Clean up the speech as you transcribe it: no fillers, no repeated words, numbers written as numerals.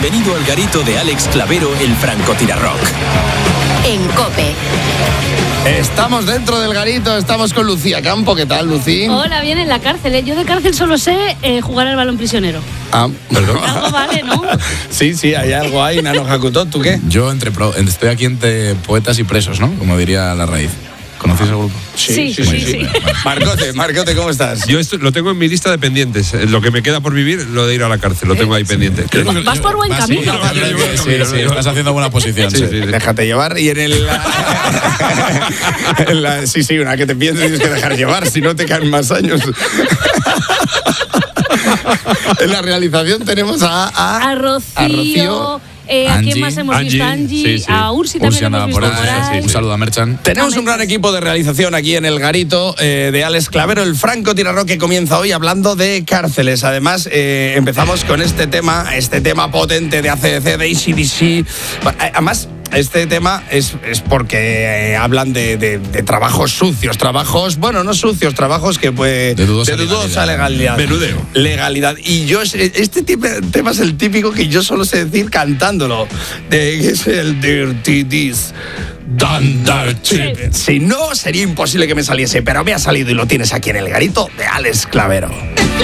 Bienvenido al garito de Alex Clavero, el francotirarrock. En COPE. Estamos dentro del garito, estamos con Lucía Campo. ¿Qué tal, Lucí? Hola, bien en la cárcel. Yo de cárcel solo sé jugar al balón prisionero. Perdón. Algo vale, ¿no? Sí, hay algo ahí, Nano Hakuto. ¿Tú qué? Yo estoy aquí entre poetas y presos, ¿no? Como diría La Raíz. ¿Conocéis el grupo? Sí. Marcote, ¿cómo estás? Yo lo tengo en mi lista de pendientes. Lo que me queda por vivir, lo de ir a la cárcel, lo tengo ahí pendiente. Vas por buen camino. Sí, estás haciendo buena posición. Sí. Déjate llevar. Y en el... Sí, una que te piensas tienes que dejar llevar, si no te caen más años. En la realización tenemos a Rocío. ¿A quién más hemos visto? Angie. Sí. A Ursi también hemos visto por ahí. Un saludo a Merchan. Tenemos un gran equipo de realización aquí en el garito de Alex Clavero, el francotirarrock, que comienza hoy hablando de cárceles. Además, empezamos con este tema potente de ACDC, de AC/DC. Además, este tema es porque hablan de trabajos sucios, no sucios, trabajos que de dudosa legalidad. Menudeo. Legalidad. Y yo, este tema es el típico que yo solo sé decir cantándolo, que es el Dirty This. Si no, sería imposible que me saliese, pero me ha salido y lo tienes aquí en el garito de Alex Clavero.